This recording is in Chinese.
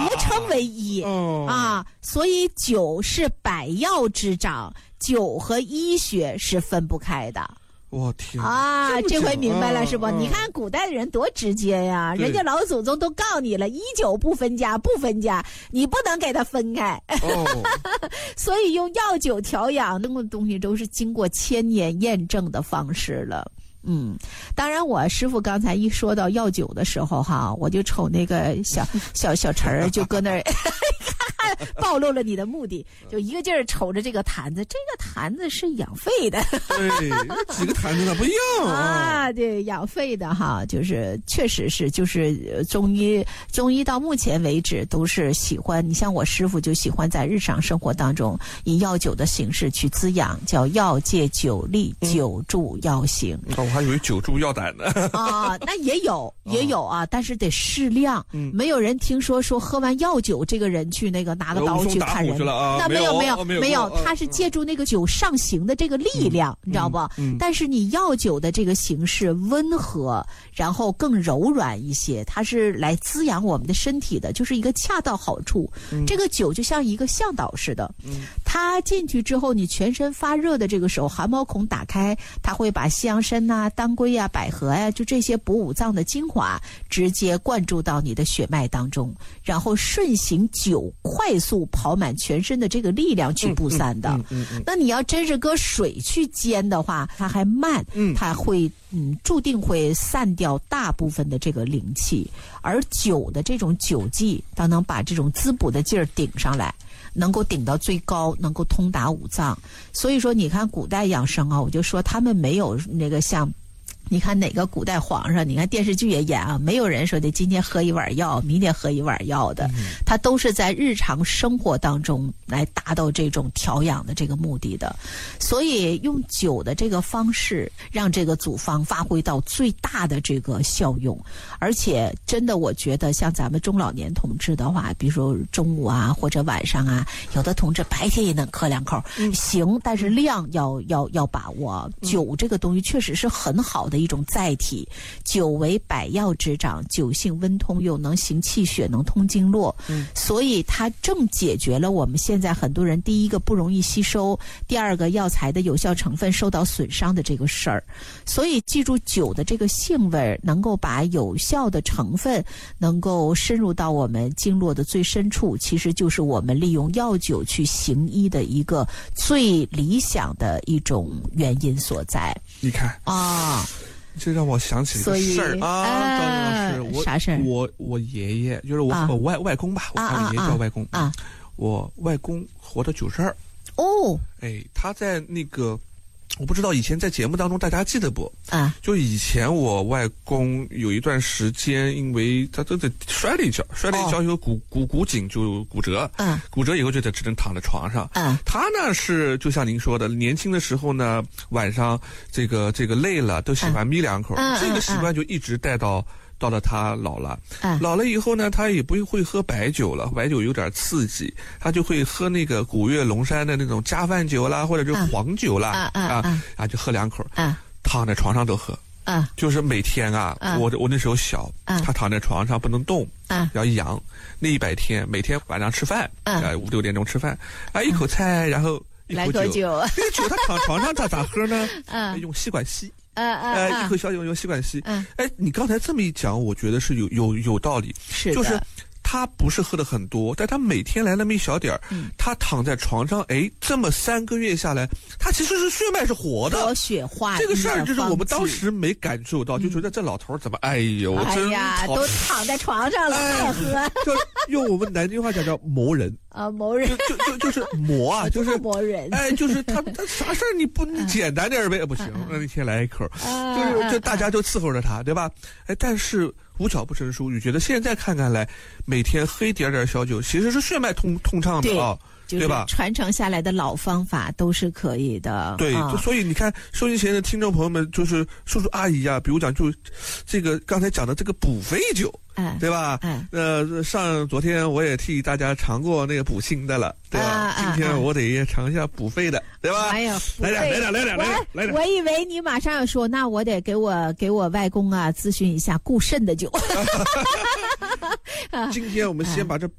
合称为一啊。所以酒是百药之长，酒和医学是分不开的。 我天啊！这回明白了是不？你看古代的人多直接呀，人家老祖宗都告你了，医酒不分家，不分家，你不能给它分开。所以用药酒调养那么东西都是经过千年验证的方式了。当然我师傅刚才一说到药酒的时候哈，我就瞅那个小陈儿就搁那儿暴露了你的目的，就一个劲儿瞅着这个坛子，这个坛子是养肺的。 对，几个坛子它不一样啊，对，养肺的哈，就是确实是，就是中医到目前为止都是喜欢，你像我师傅就喜欢在日常生活当中以药酒的形式去滋养，叫药借酒力，酒助药行。 我还以为酒助药胆呢。 啊，那也有啊，但是得适量。没有人听说喝完药酒这个人去那个拿个刀去砍人了。 那没有，他是借助那个酒上行的这个力量，你知道不？但是你药酒的这个形式温和，然后更柔软一些，它是来滋养我们的身体的，就是一个恰到好处。这个酒就像一个向导似的，它进去之后，你全身发热的这个时候，汗毛孔打开，它会把西洋参呐、当归啊、百合呀，就这些补五脏的精华直接灌注到你的血脉当中，然后顺行酒快速跑满全身的这个力量去布散的。那你要真是搁水去煎的话，它还慢，它会注定会散掉大部分的这个灵气，而酒的这种酒剂，它能把这种滋补的劲儿顶上来，能够顶到最高，能够通达五脏。所以说你看古代养生啊，我就说他们没有那个像你看哪个古代皇上，你看电视剧也演啊，没有人说的今天喝一碗药，明天喝一碗药的，他都是在日常生活当中来达到这种调养的这个目的的。所以用酒的这个方式，让这个组方发挥到最大的这个效用。而且真的我觉得像咱们中老年同志的话，比如说中午啊或者晚上啊，有的同志白天也能喝两口，行，但是量要把握。酒这个东西确实是很好的一种载体，酒为百药之长，酒性温通，又能行气血，能通经络，所以它正解决了我们现在很多人第一个不容易吸收，第二个药材的有效成分受到损伤的这个事儿。所以记住酒的这个性味，能够把有效的成分能够深入到我们经络的最深处，其实就是我们利用药酒去行医的一个最理想的一种原因所在。 你看啊，这让我想起一个事儿啊，高老师， 啥事儿？ 我爷爷就是我外公吧，我把爷爷叫外公啊。我外公活到92哦，哎，他在那个。我不知道以前在节目当中大家记得不啊？就以前我外公有一段时间，因为他都得摔了一跤，以后骨颈就骨折，骨折以后就只能躺在床上。他呢是就像您说的，年轻的时候呢，晚上这个累了都喜欢眯两口，这个习惯就一直带到了他老了，老了以后呢，他也不会喝白酒了，白酒有点刺激，他就会喝那个古越龙山的那种加饭酒啦，或者是黄酒啦，就喝两口，躺在床上都喝，就是每天啊，我那时候小，他躺在床上不能动，要养，那100天每天晚上吃饭，5、6点钟吃饭，一口菜，然后一口酒，那个酒他躺床上他咋喝呢？用吸管吸。一口小酒用吸管吸。哎，你刚才这么一讲，我觉得是有道理， 是就是他不是喝的很多，但他每天来那么一小点儿，他躺在床上，哎，这么3个月下来，他其实是血脉是活的， 活血化这个事儿就是我们当时没感受到，就觉得这老头怎么，哎呦， 哎呀，都躺在床上了还喝， 就用我们南京话讲叫磨人。 磨人就是磨啊，就是磨人， 哎，就是他啥事儿你简单点呗，不行，那天来一口，就大家就伺候着他，对吧？哎，但是无巧不成书，你觉得现在看来，每天喝一点小酒，其实是血脉通畅的啊。对吧？ 传承下来的老方法都是可以的。 对，所以你看，收音前的听众朋友们，就是叔叔阿姨啊，比如讲，就这个刚才讲的这个补肺酒，对吧？昨天我也替大家尝过那个补心的了，对吧？今天我得尝一下补肺的，对吧？ 哎呀， 来点！ 我以为你马上要说，那我得给我外公啊咨询一下固肾的酒。 今天我们先把这